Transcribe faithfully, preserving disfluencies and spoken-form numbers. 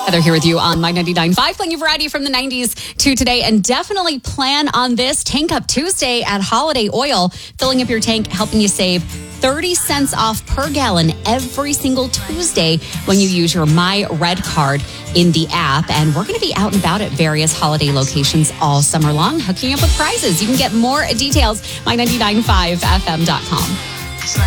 Heather here with you on My ninety-nine point five, playing a variety from the nineties to today. And definitely plan on this Tank Up Tuesday at Holiday Oil, filling up your tank, helping you save thirty cents off per gallon every single Tuesday when you use your My Red card in the app. And we're going to be out and about at various holiday locations all summer long, hooking up with prizes. You can get more details, my ninety-nine point five F M dot com.